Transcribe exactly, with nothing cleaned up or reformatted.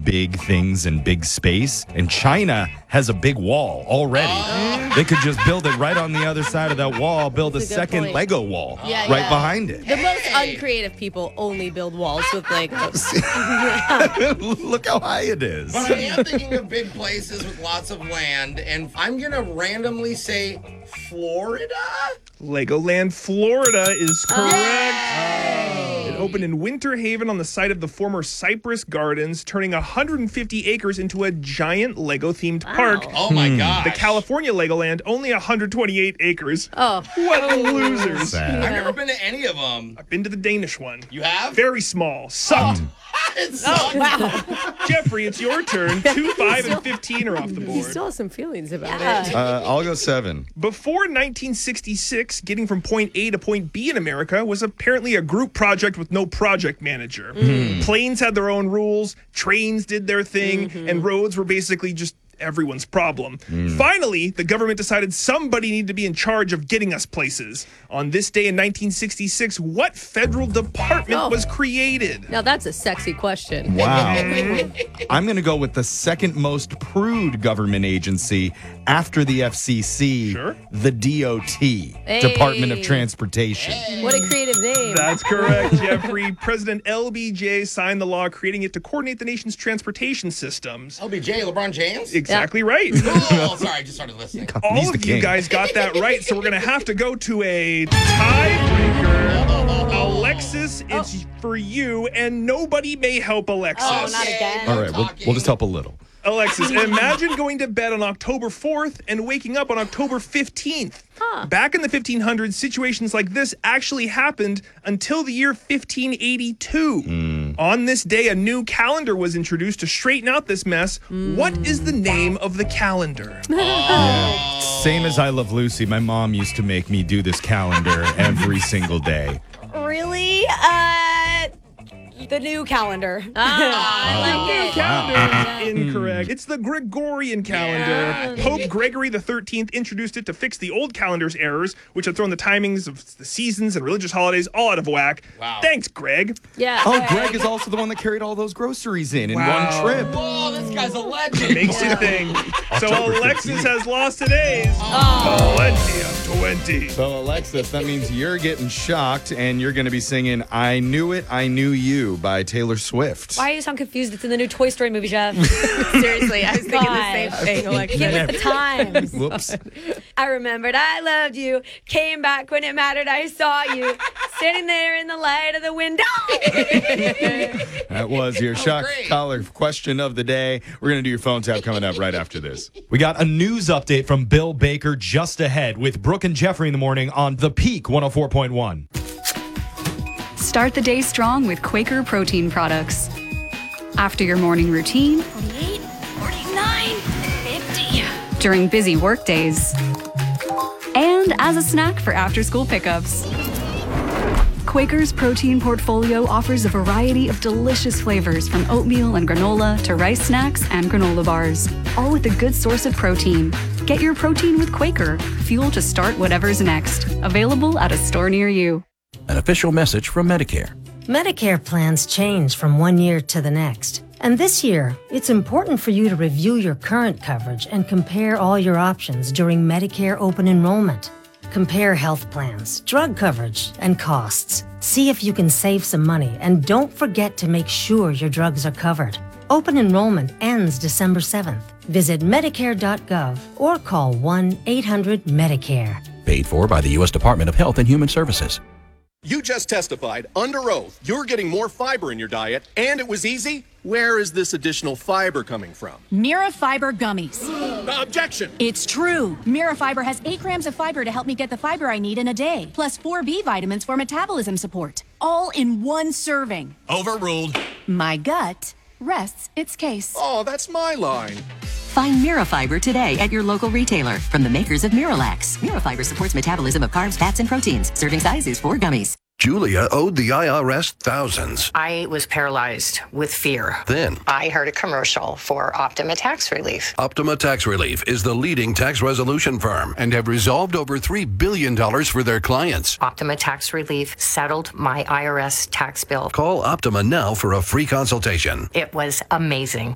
big things in big space, and China has a big wall already. Oh. They could just build it right on the other side of that wall, build a, a second point. Lego wall yeah, right yeah. behind it. The most uncreative people only build walls with Legos. Look how high it is. But I am thinking of big places with lots of land, and I'm going to randomly say Florida? Legoland, Florida is correct. Yay! It opened in Winter Haven on the site of the former Cypress Gardens, turning one hundred fifty acres into a giant Lego-themed wow. park. Oh my hmm. gosh. The California Legoland, only one hundred twenty-eight acres. Oh. What losers. Sad. I've never been to any of them. I've been to the Danish one. You have? Very small. Sucked. Oh. It's oh, wow. Jeffrey, it's your turn. Two, five, still, and fifteen are off the board. You still have some feelings about yeah. it. Uh, I'll go seven. Before nineteen sixty-six, getting from point A to point B in America was apparently a group project with no project manager. Mm. Planes had their own rules, trains did their thing, mm-hmm. and roads were basically just everyone's problem. Mm. Finally, the government decided somebody needed to be in charge of getting us places. On this day in nineteen sixty-six, what federal department oh. was created? Now that's a sexy question. Wow. I'm going to go with the second most prude government agency after the F C C, sure. the D O T, hey. Department of Transportation. Hey. What a creative name. That's correct, Jeffrey. President L B J signed the law creating it to coordinate the nation's transportation systems. L B J, LeBron James? Exactly yeah. right. Oh, sorry, I just started listening. All He's of the you king. guys got that right, so we're going to have to go to a tiebreaker. Alexis, it's oh. for you, and nobody may help Alexis. Oh, not again. All right, we'll, we'll just help a little. Alexis, imagine going to bed on October fourth and waking up on October fifteenth. Huh. Back in the fifteen hundreds, situations like this actually happened until the year fifteen eighty-two. Mm. On this day, a new calendar was introduced to straighten out this mess. Mm. What is the name of the calendar? Oh. Yeah. Same as I Love Lucy, my mom used to make me do this calendar every single day. Really? Uh... The new calendar. Oh, I like it. Calendar Wow. is incorrect. It's the Gregorian calendar. Yeah. Pope Gregory the thirteenth introduced it to fix the old calendar's errors, which had thrown the timings of the seasons and religious holidays all out of whack. Wow. Thanks, Greg. Yeah. Oh, Greg is also the one that carried all those groceries in in Wow. one trip. Oh, this guy's a legend. Makes you think. So October Alexis fifteenth. has lost today's Oh. plenty of twenty. So, Alexis, that means you're getting shocked, and you're going to be singing I Knew It, I Knew You by Taylor Swift. Why are you so confused? It's in the new Toy Story movie, Jeff. Seriously, I was thinking the same God. thing, Alexis. Give us the times. Whoops. I remembered I loved you. Came back when it mattered. I saw you. Standing there in the light of the window. That was your Oh, shock great. collar question of the day. We're going to do your phone tap coming up right after this. We got a news update from Bill Baker just ahead with Brooke and Jeffrey in the morning on The Peak one oh four point one. Start the day strong with Quaker protein products. After your morning routine, forty-eight, forty-nine, fifty. during busy work days, and as a snack for after-school pickups. Quaker's protein portfolio offers a variety of delicious flavors from oatmeal and granola to rice snacks and granola bars, all with a good source of protein. Get your protein with Quaker, fuel to start whatever's next. Available at a store near you. An official message from Medicare. Medicare plans change from one year to the next. And this year, it's important for you to review your current coverage and compare all your options during Medicare open enrollment. Compare health plans, drug coverage, and costs. See if you can save some money, and don't forget to make sure your drugs are covered. Open enrollment ends December seventh. Visit Medicare dot gov or call one eight hundred Medicare. Paid for by the U S Department of Health and Human Services. You just testified under oath you're getting more fiber in your diet, and it was easy. Where is this additional fiber coming from? Mirafiber gummies. Uh, objection. It's true. Mirafiber has eight grams of fiber to help me get the fiber I need in a day, plus four B vitamins for metabolism support, all in one serving. Overruled. My gut rests its case. Oh, that's my line. Find Mirafiber today at your local retailer from the makers of Miralax. Mirafiber supports metabolism of carbs, fats, and proteins. Serving size is four gummies. Julia owed the I R S thousands. I was paralyzed with fear. Then I heard a commercial for Optima Tax Relief. Optima Tax Relief is the leading tax resolution firm and have resolved over three billion dollars for their clients. Optima Tax Relief settled my I R S tax bill. Call Optima now for a free consultation. It was amazing.